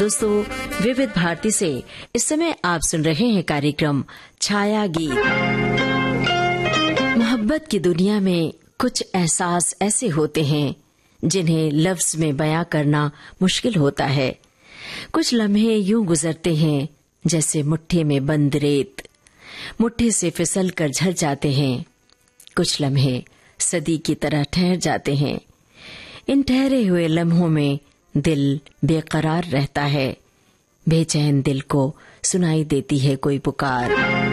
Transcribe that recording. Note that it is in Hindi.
दोस्तों, विविध भारती से इस समय आप सुन रहे हैं कार्यक्रम छाया गीत। मोहब्बत की दुनिया में कुछ एहसास ऐसे होते हैं जिन्हें लफ्ज में बयां करना मुश्किल होता है। कुछ लम्हे यूं गुजरते हैं जैसे मुट्ठी में बंद रेत, मुट्ठी से फिसल कर झड़ जाते हैं। कुछ लम्हे सदी की तरह ठहर जाते हैं। इन ठहरे हुए लम्हों में दिल बेकरार रहता है। बेचैन दिल को सुनाई देती है कोई पुकार।